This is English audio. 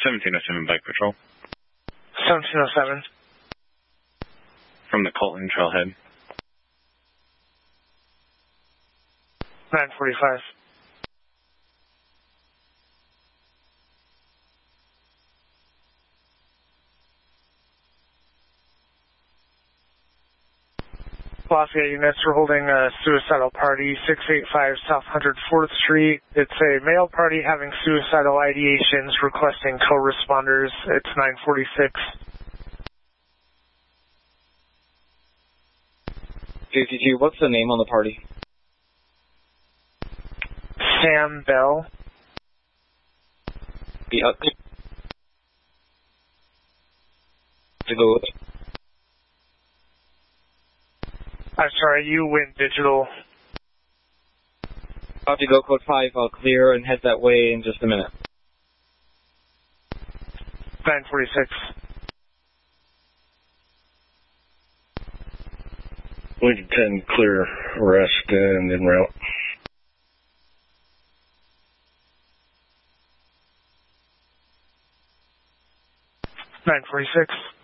1707 Bike Patrol. 1707. From the Colton Trailhead. 945. Lafayette units, we're holding a suicidal party, 685 South 104th Street. It's a male party having suicidal ideations, requesting co-responders. It's 946. 52, what's the name on the party? Sam Bell. To go with. I'm sorry, you went digital. I'll have to go code 5, I'll clear and head that way in just a minute. 946. Lincoln 10, clear, arrest, and en route. 946.